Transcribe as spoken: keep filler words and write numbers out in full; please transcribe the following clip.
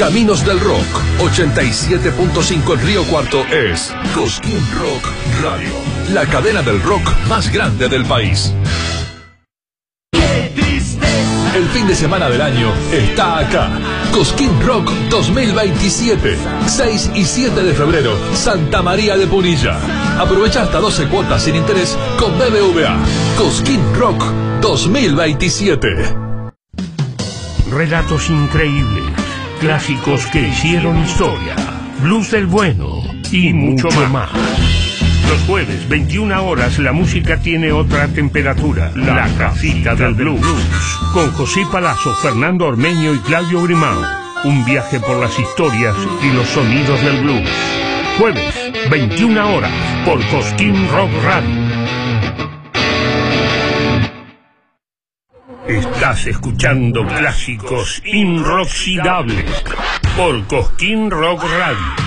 Caminos del Rock, ochenta y siete punto cinco en Río Cuarto es Cosquín Rock Radio, la cadena del rock más grande del país. El fin de semana del año está acá. Cosquín Rock dos mil veintisiete, seis y siete de febrero, Santa María de Punilla. Aprovecha hasta doce cuotas sin interés con B B V A. Cosquín Rock dos mil veintisiete. Relatos increíbles, clásicos que hicieron historia, blues del bueno y mucho más. Los jueves, veintiuna horas, la música tiene otra temperatura. La Casita del Blues. Con José Palazzo, Fernando Ormeño y Claudio Grimao. Un viaje por las historias y los sonidos del blues. Jueves, veintiuna horas, por Cosquín Rock Radio. Estás escuchando clásicos inoxidables por Cosquín Rock Radio.